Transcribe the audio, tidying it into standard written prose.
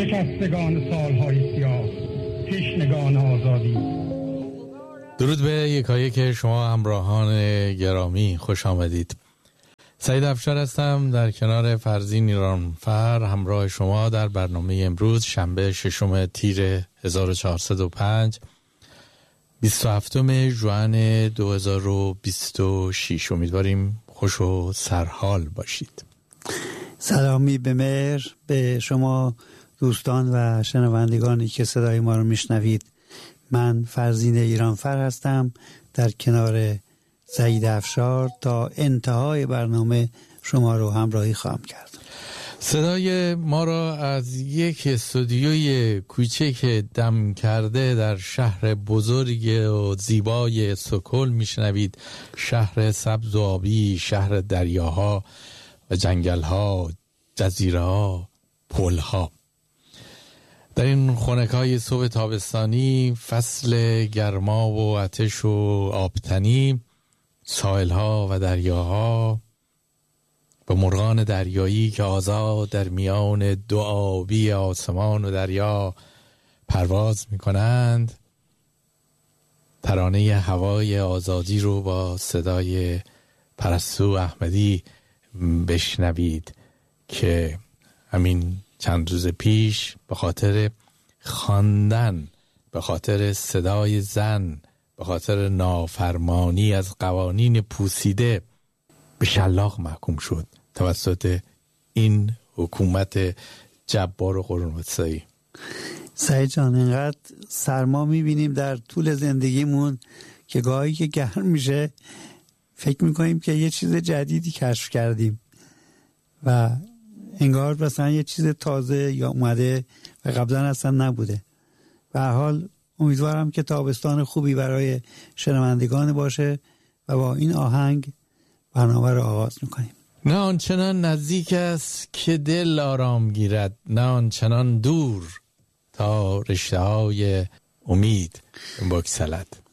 شکستگان سالهای سیاه، تشنگان آزادی. درود به یکایک شما همراهان گرامی، خوش آمدید. سعید افشار هستم در کنار فرزین ایرانفر همراه شما در برنامه امروز شنبه 6 تیر 1405 27 ژوئن 2026. امیدواریم خوش و سرحال باشید. سلامی به مهر به شما دوستان و شنوندگانی که صدای ما رو میشنوید. من فرزین ایرانفر هستم در کنار سعید افشار تا انتهای برنامه شما رو همراهی خواهم کرد. صدای ما را از یک استودیوی کوچک دم کرده در شهر بزرگ و زیبای استکهلم میشنوید. شهر سبز و آبی، شهر دریاها و جنگلها، جزیره‌ها، پل‌ها. در این خنک‌های صبح تابستانی، فصل گرما و آتش و آبتنی، ساحل‌ها و دریاها و مرغان دریایی که آزاد در میان دو آبی آسمان و دریا پرواز می‌کنند، ترانه هوای آزادی رو با صدای پرستو احمدی بشنوید که همین چند روز پیش به خاطر خواندن، به خاطر صدای زن، به خاطر نافرمانی از قوانین پوسیده به شلاق محکوم شد توسط این حکومت جبار و قرون‌وسطایی. سعید جان، اینقدر سرما میبینیم در طول زندگیمون که گاهی که گرم میشه فکر میکنیم که یه چیز جدیدی کشف کردیم و انگار مثلا یه چیز تازه یا اومده و قبلا اصلا نبوده. به هر حال امیدوارم که تابستان خوبی برای شنوندگان باشه و با این آهنگ برنامه رو آغاز میکنیم. نه آنچنان نزدیک است که دل آرام گیرد، نه آنچنان دور تا رشته های امید بگسلد.